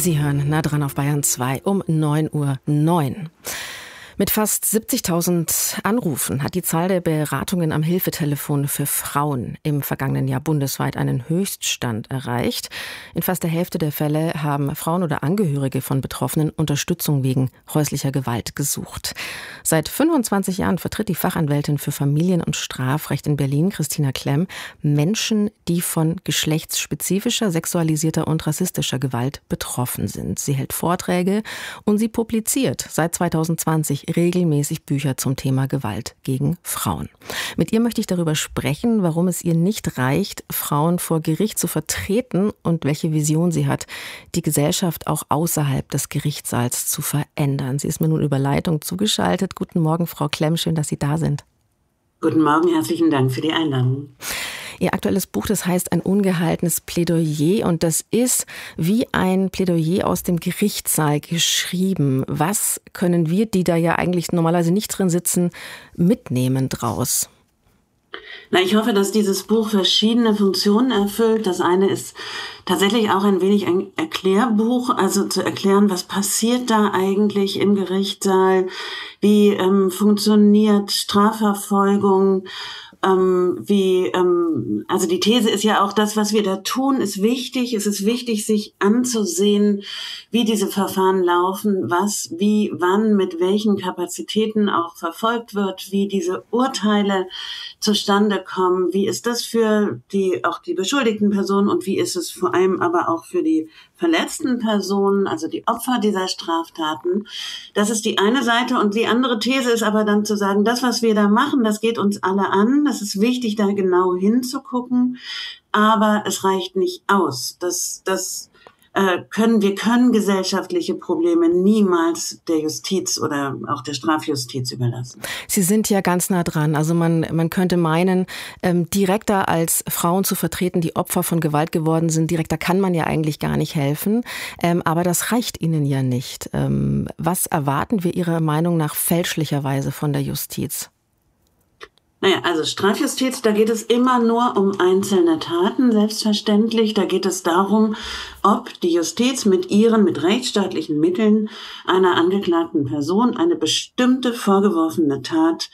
Sie hören nah dran auf Bayern 2 um 9:09 Uhr. Mit fast 70.000 Anrufen hat die Zahl der Beratungen am Hilfetelefon für Frauen im vergangenen Jahr bundesweit einen Höchststand erreicht. In fast der Hälfte der Fälle haben Frauen oder Angehörige von Betroffenen Unterstützung wegen häuslicher Gewalt gesucht. Seit 25 Jahren vertritt die Fachanwältin für Familien- und Strafrecht in Berlin, Christina Klemm, Menschen, die von geschlechtsspezifischer, sexualisierter und rassistischer Gewalt betroffen sind. Sie hält Vorträge und sie publiziert seit 2020 regelmäßig Bücher zum Thema Gewalt gegen Frauen. Mit ihr möchte ich darüber sprechen, warum es ihr nicht reicht, Frauen vor Gericht zu vertreten und welche Vision sie hat, die Gesellschaft auch außerhalb des Gerichtssaals zu verändern. Sie ist mir nun über Leitung zugeschaltet. Guten Morgen, Frau Klemm, schön, dass Sie da sind. Guten Morgen, herzlichen Dank für die Einladung. Ihr aktuelles Buch, das heißt Ein ungehaltenes Plädoyer, und das ist wie ein Plädoyer aus dem Gerichtssaal geschrieben. Was können wir, die da ja eigentlich normalerweise nicht drin sitzen, mitnehmen draus? Ich hoffe, dass dieses Buch verschiedene Funktionen erfüllt. Das eine ist tatsächlich auch ein wenig ein Erklärbuch, also zu erklären, was passiert da eigentlich im Gerichtssaal, wie funktioniert Strafverfolgung, also die These ist ja auch, das, was wir da tun, ist wichtig. Es ist wichtig, sich anzusehen, wie diese Verfahren laufen, was, wie, wann, mit welchen Kapazitäten auch verfolgt wird, wie diese Urteile zustande kommen, wie ist das für auch die beschuldigten Personen und wie ist es vor allem aber auch für die verletzten Personen, also die Opfer dieser Straftaten. Das ist die eine Seite, und die andere These ist aber dann zu sagen, das, was wir da machen, das geht uns alle an. Das ist wichtig, da genau hinzugucken, aber es reicht nicht aus. Wir können gesellschaftliche Probleme niemals der Justiz oder auch der Strafjustiz überlassen. Sie sind ja ganz nah dran. Also man könnte meinen, direkter als Frauen zu vertreten, die Opfer von Gewalt geworden sind, direkter kann man ja eigentlich gar nicht helfen. Aber das reicht Ihnen ja nicht. Was erwarten wir Ihrer Meinung nach fälschlicherweise von der Justiz? Also Strafjustiz, da geht es immer nur um einzelne Taten, selbstverständlich. Da geht es darum, ob die Justiz mit rechtsstaatlichen Mitteln einer angeklagten Person eine bestimmte vorgeworfene Tat,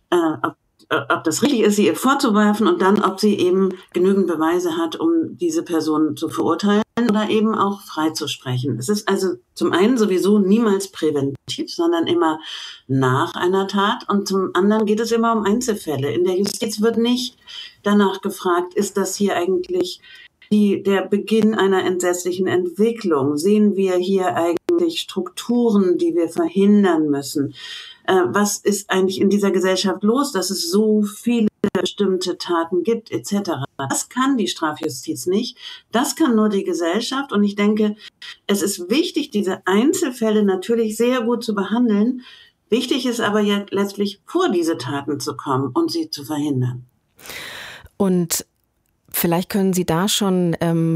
ob das richtig ist, sie ihr vorzuwerfen, und dann, ob sie eben genügend Beweise hat, um diese Person zu verurteilen oder eben auch freizusprechen. Es ist also zum einen sowieso niemals präventiv, sondern immer nach einer Tat, und zum anderen geht es immer um Einzelfälle. In der Justiz wird nicht danach gefragt, ist das hier eigentlich der Beginn einer entsetzlichen Entwicklung? Sehen wir hier eigentlich Strukturen, die wir verhindern müssen? Was ist eigentlich in dieser Gesellschaft los, dass es so viele bestimmte Taten gibt, etc. Das kann die Strafjustiz nicht. Das kann nur die Gesellschaft. Und ich denke, es ist wichtig, diese Einzelfälle natürlich sehr gut zu behandeln. Wichtig ist aber ja letztlich, vor diese Taten zu kommen und sie zu verhindern. Und vielleicht können Sie da schon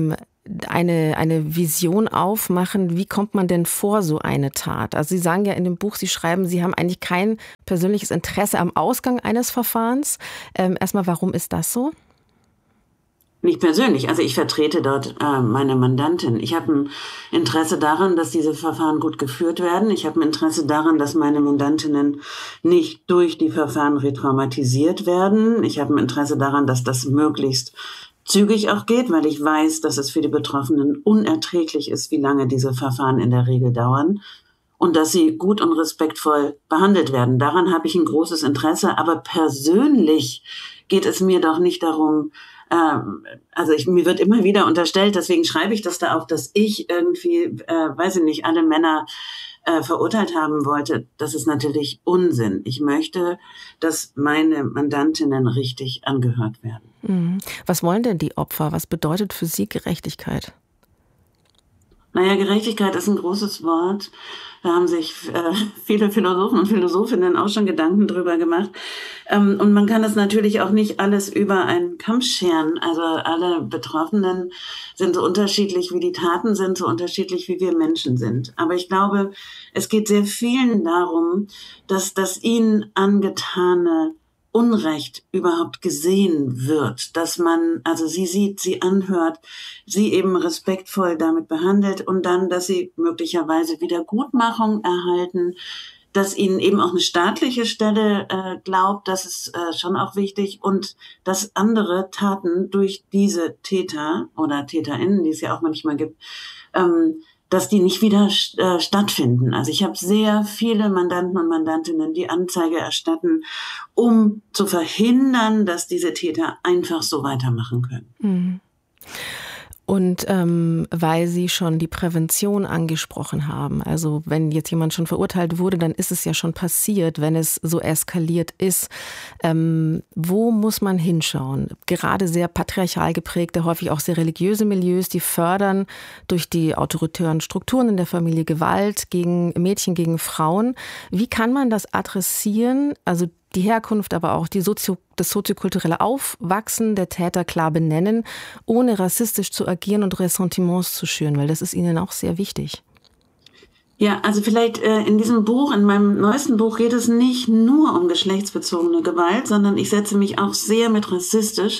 eine Vision aufmachen, wie kommt man denn vor so eine Tat? Also Sie sagen ja in dem Buch, Sie schreiben, Sie haben eigentlich kein persönliches Interesse am Ausgang eines Verfahrens. Erstmal, warum ist das so? Nicht persönlich, also ich vertrete dort meine Mandantin. Ich habe ein Interesse daran, dass diese Verfahren gut geführt werden. Ich habe ein Interesse daran, dass meine Mandantinnen nicht durch die Verfahren retraumatisiert werden. Ich habe ein Interesse daran, dass das möglichst zügig auch geht, weil ich weiß, dass es für die Betroffenen unerträglich ist, wie lange diese Verfahren in der Regel dauern, und dass sie gut und respektvoll behandelt werden. Daran habe ich ein großes Interesse, aber persönlich geht es mir doch nicht darum, mir wird immer wieder unterstellt, deswegen schreibe ich das da auch, dass ich irgendwie, alle Männer verurteilt haben wollte. Das ist natürlich Unsinn. Ich möchte, dass meine Mandantinnen richtig angehört werden. Was wollen denn die Opfer? Was bedeutet für Sie Gerechtigkeit? Gerechtigkeit ist ein großes Wort. Da haben sich viele Philosophen und Philosophinnen auch schon Gedanken drüber gemacht. Und man kann das natürlich auch nicht alles über einen Kamm scheren. Also alle Betroffenen sind so unterschiedlich, wie die Taten sind, so unterschiedlich, wie wir Menschen sind. Aber ich glaube, es geht sehr vielen darum, dass das ihnen angetane Unrecht überhaupt gesehen wird, dass man also sie sieht, sie anhört, sie eben respektvoll damit behandelt und dann, dass sie möglicherweise Wiedergutmachung erhalten, dass ihnen eben auch eine staatliche Stelle glaubt, das ist schon auch wichtig und dass andere Taten durch diese Täter oder TäterInnen, die es ja auch manchmal gibt, dass die nicht wieder stattfinden. Also ich habe sehr viele Mandanten und Mandantinnen, die Anzeige erstatten, um zu verhindern, dass diese Täter einfach so weitermachen können. Mhm. Und weil Sie schon die Prävention angesprochen haben, also wenn jetzt jemand schon verurteilt wurde, dann ist es ja schon passiert, wenn es so eskaliert ist. Wo muss man hinschauen? Gerade sehr patriarchal geprägte, häufig auch sehr religiöse Milieus, die fördern durch die autoritären Strukturen in der Familie Gewalt gegen Mädchen, gegen Frauen. Wie kann man das adressieren? Also die Herkunft, aber auch das soziokulturelle Aufwachsen der Täter klar benennen, ohne rassistisch zu agieren und Ressentiments zu schüren, weil das ist Ihnen auch sehr wichtig. Ja, also vielleicht in diesem Buch, in meinem neuesten Buch geht es nicht nur um geschlechtsbezogene Gewalt, sondern ich setze mich auch sehr mit rassistischer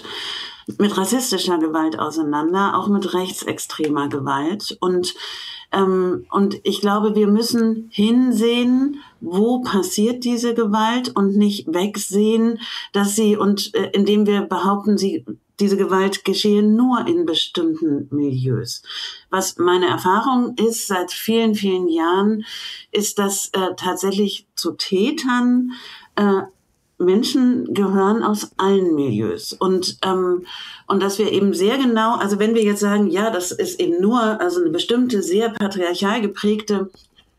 Gewalt auseinander, auch mit rechtsextremer Gewalt. Und ich glaube, wir müssen hinsehen, wo passiert diese Gewalt und nicht wegsehen, dass indem wir behaupten, diese Gewalt geschehe nur in bestimmten Milieus. Was meine Erfahrung ist seit vielen, vielen Jahren, ist, dass tatsächlich zu Tätern Menschen gehören aus allen Milieus und dass wir eben sehr genau, also wenn wir jetzt sagen, ja, das ist eben nur also eine bestimmte sehr patriarchal geprägte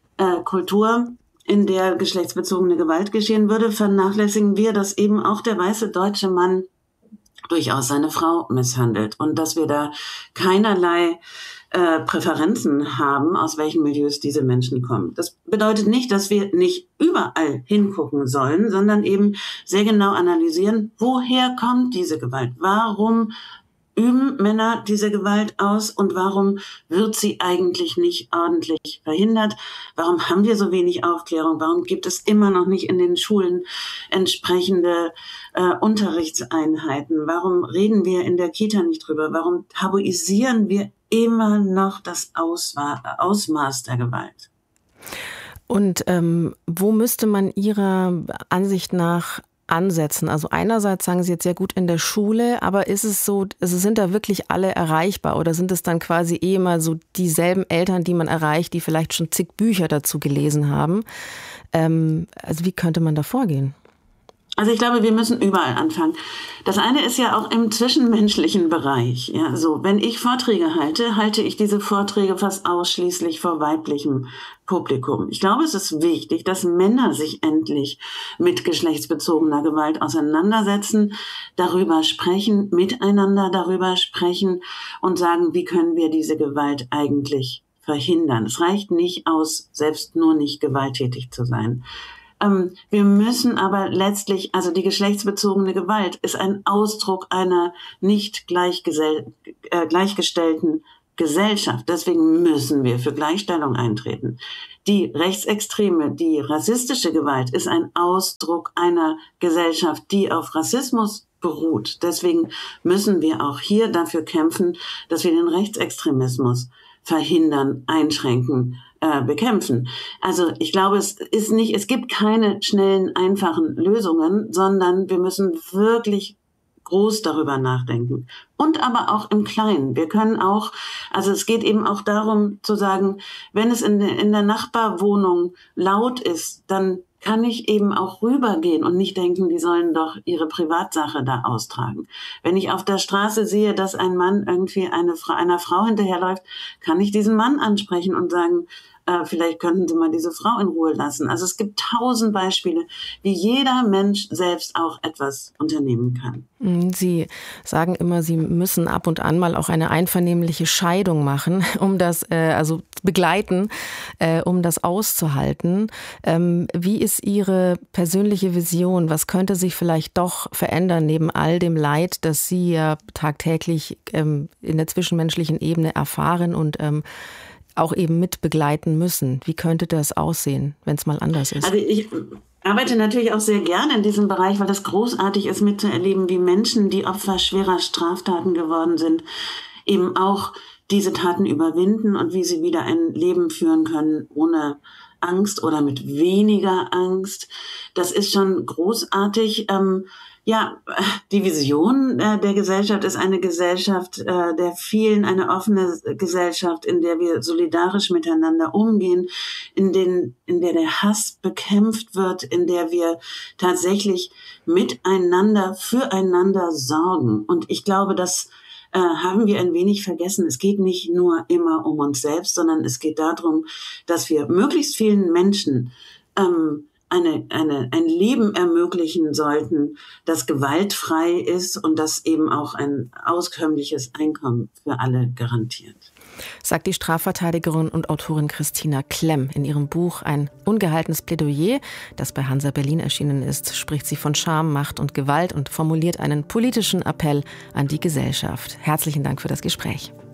Kultur, in der geschlechtsbezogene Gewalt geschehen würde, vernachlässigen wir, dass eben auch der weiße deutsche Mann durchaus seine Frau misshandelt und dass wir da keinerlei Präferenzen haben, aus welchen Milieus diese Menschen kommen. Das bedeutet nicht, dass wir nicht überall hingucken sollen, sondern eben sehr genau analysieren, woher kommt diese Gewalt? Warum üben Männer diese Gewalt aus und warum wird sie eigentlich nicht ordentlich verhindert? Warum haben wir so wenig Aufklärung? Warum gibt es immer noch nicht in den Schulen entsprechende Unterrichtseinheiten? Warum reden wir in der Kita nicht drüber? Warum tabuisieren wir immer noch das Ausmaß der Gewalt? Und wo müsste man Ihrer Ansicht nach ansetzen? Also einerseits sagen Sie jetzt sehr gut in der Schule, aber ist es so, also sind da wirklich alle erreichbar oder sind es dann quasi immer so dieselben Eltern, die man erreicht, die vielleicht schon zig Bücher dazu gelesen haben? Also wie könnte man da vorgehen? Also ich glaube, wir müssen überall anfangen. Das eine ist ja auch im zwischenmenschlichen Bereich. Ja, so, wenn ich Vorträge halte ich diese Vorträge fast ausschließlich vor weiblichem Publikum. Ich glaube, es ist wichtig, dass Männer sich endlich mit geschlechtsbezogener Gewalt auseinandersetzen, darüber sprechen, miteinander darüber sprechen und sagen, wie können wir diese Gewalt eigentlich verhindern. Es reicht nicht aus, selbst nur nicht gewalttätig zu sein. Wir müssen aber letztlich, also die geschlechtsbezogene Gewalt ist ein Ausdruck einer nicht gleichgestellten Gesellschaft. Deswegen müssen wir für Gleichstellung eintreten. Die rechtsextreme, die rassistische Gewalt ist ein Ausdruck einer Gesellschaft, die auf Rassismus beruht. Deswegen müssen wir auch hier dafür kämpfen, dass wir den Rechtsextremismus verhindern, einschränken, bekämpfen. Also ich glaube, es gibt keine schnellen, einfachen Lösungen, sondern wir müssen wirklich groß darüber nachdenken. Und aber auch im Kleinen. Wir können auch, also es geht eben auch darum zu sagen, wenn es in der Nachbarwohnung laut ist, dann kann ich eben auch rübergehen und nicht denken, die sollen doch ihre Privatsache da austragen. Wenn ich auf der Straße sehe, dass ein Mann irgendwie einer Frau hinterherläuft, kann ich diesen Mann ansprechen und sagen, vielleicht könnten Sie mal diese Frau in Ruhe lassen. Also es gibt 1000 Beispiele, wie jeder Mensch selbst auch etwas unternehmen kann. Sie sagen immer, Sie müssen ab und an mal auch eine einvernehmliche Scheidung machen, um das, also begleiten, um das auszuhalten. Wie ist Ihre persönliche Vision? Was könnte sich vielleicht doch verändern neben all dem Leid, das Sie ja tagtäglich in der zwischenmenschlichen Ebene erfahren und auch eben mit begleiten müssen? Wie könnte das aussehen, wenn es mal anders ist? arbeite natürlich auch sehr gerne in diesem Bereich, weil das großartig ist, mitzuerleben, wie Menschen, die Opfer schwerer Straftaten geworden sind, eben auch diese Taten überwinden und wie sie wieder ein Leben führen können ohne Angst oder mit weniger Angst. Das ist schon großartig. Die Vision der Gesellschaft ist eine Gesellschaft der vielen, eine offene Gesellschaft, in der wir solidarisch miteinander umgehen, in der der Hass bekämpft wird, in der wir tatsächlich miteinander, füreinander sorgen. Und ich glaube, das haben wir ein wenig vergessen. Es geht nicht nur immer um uns selbst, sondern es geht darum, dass wir möglichst vielen Menschen ein Leben ermöglichen sollten, das gewaltfrei ist und das eben auch ein auskömmliches Einkommen für alle garantiert. Sagt die Strafverteidigerin und Autorin Christina Klemm in ihrem Buch Ein ungehaltenes Plädoyer, das bei Hansa Berlin erschienen ist, spricht sie von Scham, Macht und Gewalt und formuliert einen politischen Appell an die Gesellschaft. Herzlichen Dank für das Gespräch.